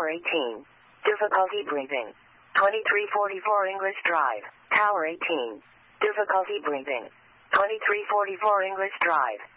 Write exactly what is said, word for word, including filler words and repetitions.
Tower eighteen. Difficulty breathing. twenty-three forty-four English Drive. Tower eighteen. Difficulty breathing. twenty-three forty-four English Drive.